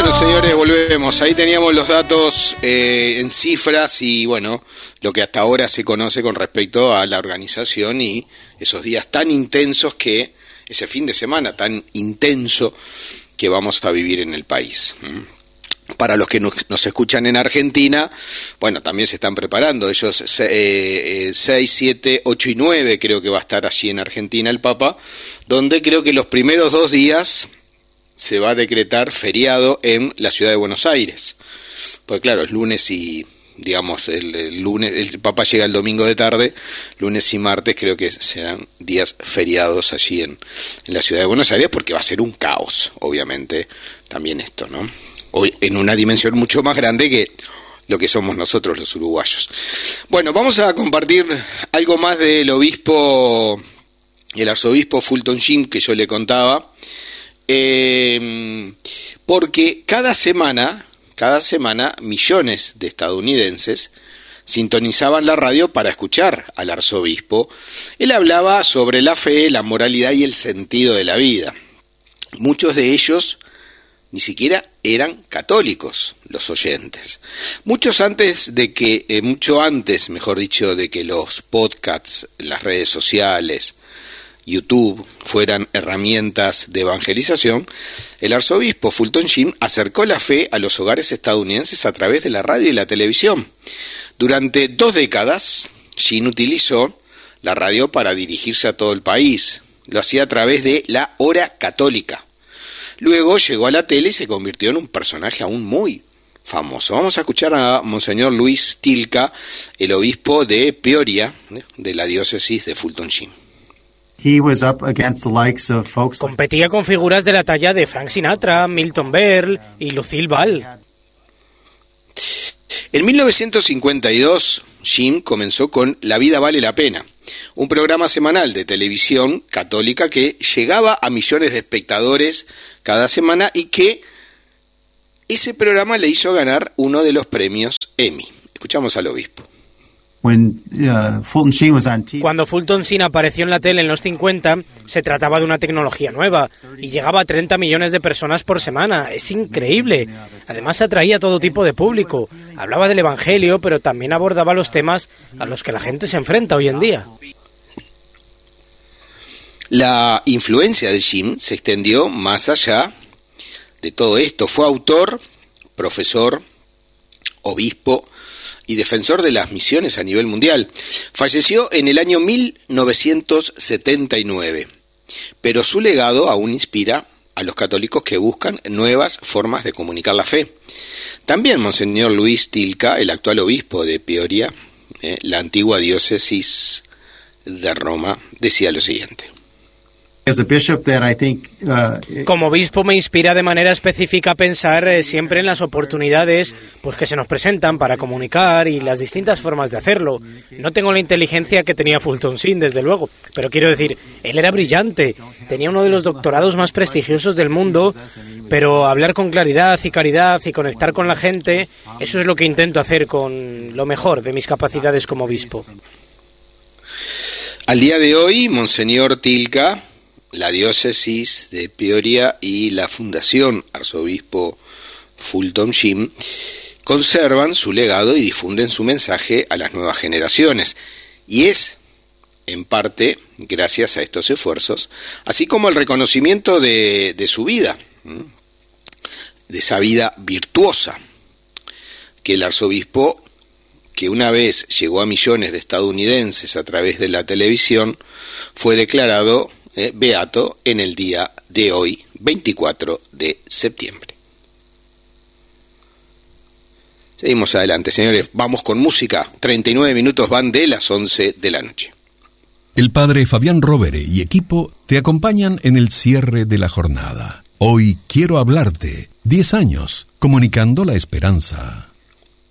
Bueno, señores, volvemos. Ahí teníamos los datos en cifras y, bueno, lo que hasta ahora se conoce con respecto a la organización y esos días tan intensos ese fin de semana tan intenso que vamos a vivir en el país. Para los que nos escuchan en Argentina, bueno, también se están preparando. Ellos 6, 7, 8 y 9 creo que va a estar allí en Argentina el Papa, donde creo que los primeros 2 días se va a decretar feriado en la ciudad de Buenos Aires. Pues claro, es lunes y, digamos, el lunes, el Papa llega el domingo de tarde, lunes y martes creo que serán días feriados allí en la ciudad de Buenos Aires, porque va a ser un caos, obviamente, también esto, ¿no? Hoy en una dimensión mucho más grande que lo que somos nosotros los uruguayos. Bueno, vamos a compartir algo más del obispo, el arzobispo Fulton Sheen, que yo le contaba, porque cada semana millones de estadounidenses sintonizaban la radio para escuchar al arzobispo. Él hablaba sobre la fe, la moralidad y el sentido de la vida. Muchos de ellos ni siquiera eran católicos, los oyentes. Mucho antes, de que los podcasts, las redes sociales, YouTube fueran herramientas de evangelización, el arzobispo Fulton Sheen acercó la fe a los hogares estadounidenses a través de la radio y la televisión. Durante 2 décadas, Sheen utilizó la radio para dirigirse a todo el país. Lo hacía a través de la hora católica. Luego llegó a la tele y se convirtió en un personaje aún muy famoso. Vamos a escuchar a Monseñor Luis Tilca, el obispo de Peoria, de la diócesis de Fulton Sheen. Competía con figuras de la talla de Frank Sinatra, Milton Berle y Lucille Ball. En 1952, Sheen comenzó con La vida vale la pena, un programa semanal de televisión católica que llegaba a millones de espectadores cada semana y que ese programa le hizo ganar uno de los premios Emmy. Escuchamos al obispo. Cuando Fulton Sheen apareció en la tele en los 50, se trataba de una tecnología nueva y llegaba a 30 millones de personas por semana. Es increíble. Además atraía a todo tipo de público. Hablaba del evangelio, pero también abordaba los temas a los que la gente se enfrenta hoy en día. La influencia de Sheen se extendió más allá de todo esto. Fue autor, profesor, obispo y defensor de las misiones a nivel mundial. Falleció en el año 1979, pero su legado aún inspira a los católicos que buscan nuevas formas de comunicar la fe. También Monseñor Luis Tilca, el actual obispo de Peoria, la antigua diócesis de Roma, decía lo siguiente. Como obispo me inspira de manera específica a pensar siempre en las oportunidades que se nos presentan para comunicar y las distintas formas de hacerlo. No tengo la inteligencia que tenía Fulton Sheen, desde luego, pero quiero decir, él era brillante, tenía uno de los doctorados más prestigiosos del mundo, pero hablar con claridad y caridad y conectar con la gente, eso es lo que intento hacer con lo mejor de mis capacidades como obispo. Al día de hoy, Monseñor Tilca, la diócesis de Peoria y la Fundación Arzobispo Fulton Sheen conservan su legado y difunden su mensaje a las nuevas generaciones. Y es, en parte, gracias a estos esfuerzos, así como el reconocimiento de su vida, de esa vida virtuosa, que el arzobispo, que una vez llegó a millones de estadounidenses a través de la televisión, fue declarado beato en el día de hoy, 24 de septiembre. Seguimos adelante, señores. Vamos con música. 39 minutos van de las 11 de la noche. El padre Fabián Rovere y equipo te acompañan en el cierre de la jornada. Hoy quiero hablarte. 10 años comunicando la esperanza.